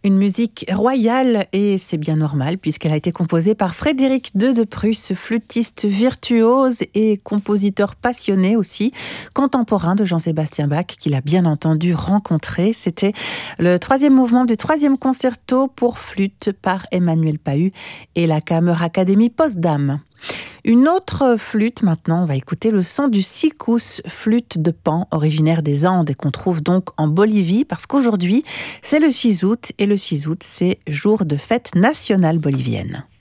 Une musique royale et c'est bien normal puisqu'elle a été composée par Frédéric II de Prusse, flûtiste virtuose et compositeur passionné aussi, contemporain de Jean-Sébastien Bach qu'il a bien entendu rencontrer. C'était le troisième mouvement du troisième concerto pour flûte par Emmanuel Pahud et la Kammeracademie Potsdam. Une autre flûte maintenant, on va écouter le son du sikus, flûte de Pan, originaire des Andes et qu'on trouve donc en Bolivie parce qu'aujourd'hui c'est le 6 août et le 6 août c'est jour de fête nationale bolivienne.